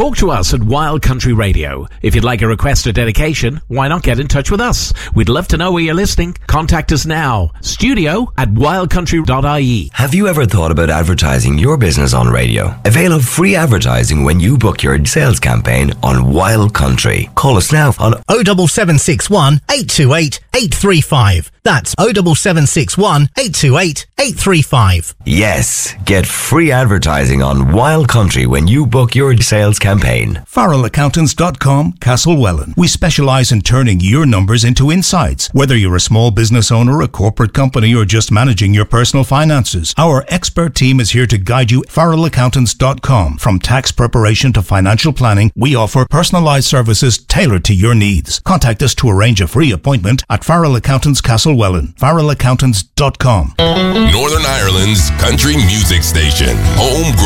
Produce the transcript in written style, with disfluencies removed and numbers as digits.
Talk to us at Wild Country Radio. If you'd like a request or dedication, why not get in touch with us? We'd love to know where you're listening. Contact us now. studio@wildcountry.ie. Have you ever thought about advertising your business on radio? Avail of free advertising when you book your sales campaign on Wild Country. Call us now on 07761 828 835. That's 07761 828 835. Yes, get free advertising on Wild Country when you book your sales campaign. FarrellAccountants.com, Castlewellan. We specialise in turning your numbers into insights. Whether you're a small business owner, a corporate company, or just managing your personal finances, our expert team is here to guide you. FarrellAccountants.com. From tax preparation to financial planning, we offer personalised services tailored to your needs. Contact us to arrange a free appointment at Farrell Accountants Castlewellan. FarrellAccountants.com. Northern Ireland's country music station. Homegrown.